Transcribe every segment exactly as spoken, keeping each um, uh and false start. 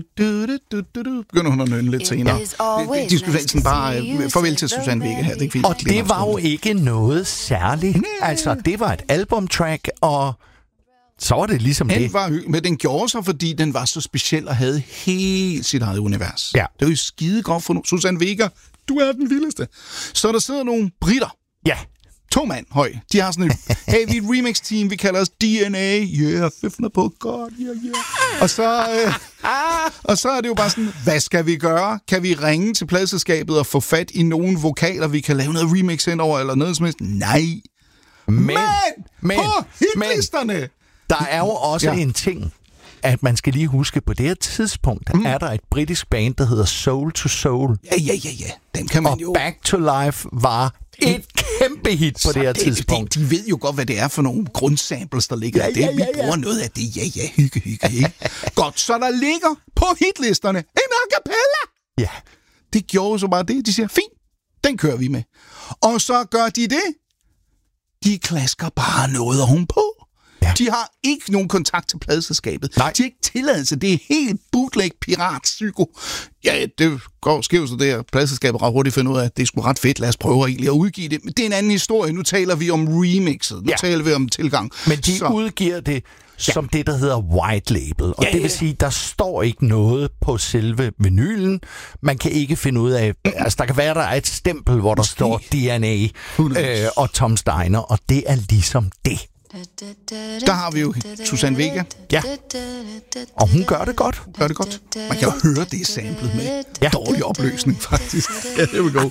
Du, du, du, du, du. Begynder hun at nynne lidt senere. De, de skulle sådan bare uh, farvel til Susanne Vega her. Det og det var jo ikke noget særligt. Nej. Altså, det var et albumtrack, og så var det ligesom den det. Var, men den gjorde sig, fordi den var så speciel og havde helt sit eget univers. Ja. Det var jo skide godt for Susanne Vega. Du er den vildeste. Så der sidder nogle britter. Ja. To mand høj. De har sådan et, hey, vi er et remix-team, vi kalder os D N A. Yeah, fiffner på God, yeah, yeah. Og så, øh, og så er det jo bare sådan, hvad skal vi gøre? Kan vi ringe til pladeselskabet og få fat i nogle vokaler, vi kan lave noget remix ind over, eller noget som helst? Nej. Men, men, men på hitlisterne! Men, der er jo også ja. en ting, at man skal lige huske, på det her tidspunkt mm. er der et britisk band, der hedder Soul to Soul. Ja, ja, ja, ja. Den kan man og jo... Back to Life var et kæmpe hit på det her det, tidspunkt. Det, de ved jo godt, hvad det er for nogle grundsamples, der ligger ja, der. Ja, ja, ja. Vi bruger noget af det. Ja, ja, hygge, hygge, ikke? Godt, så der ligger på hitlisterne en a cappella. Ja. Det gjorde så bare det. De siger, fint, den kører vi med. Og så gør de det. De klasker bare noget ovenpå. Ja. De har ikke nogen kontakt til pladeselskabet. Nej. De har ikke tilladelse. Det er helt bootleg pirat psyko. Ja, det går skævt så det her. Pladeselskabet ret hurtigt finder ud af, at det er sgu ret fedt. Lad os prøve egentlig at udgive det. Men det er en anden historie. Nu taler vi om remixet. Nu ja. taler vi om tilgang. Men de så. udgiver det som ja. det, der hedder white label. Og ja, det vil sige, der står ikke noget på selve vinylen. Man kan ikke finde ud af... Altså, der kan være, der er et stempel, hvor der står D N A øh, og Tom Steiner, og det er ligesom det. Der har vi jo Susanne Vega. Ja. Og hun gør det godt. Gør det godt. Man kan jo høre det samplet med ja. dårlig opløsning, faktisk. Ja, det vil gå.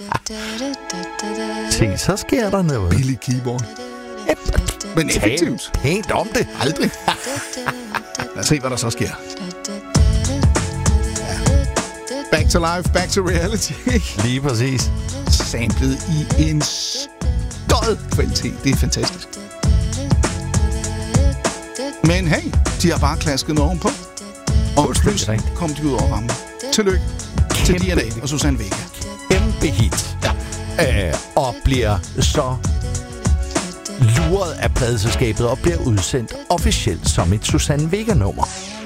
Se, så sker der noget. Billig keyboard. Men effektivt. Pænt om det. Aldrig. Lad os se, hvad der så sker. Back to life, back to reality. Lige præcis. Samplet i en stød kvalitet. Det er fantastisk. Men hey, de har bare klasket noget ovenpå. Og pludselig kom de ud over rammen. Tillykke til D N A og Susanne Vega. Kæmpe hit. Ja. Øh, og bliver så luret af pladeselskabet og bliver udsendt officielt som et Susanne Vega-nummer.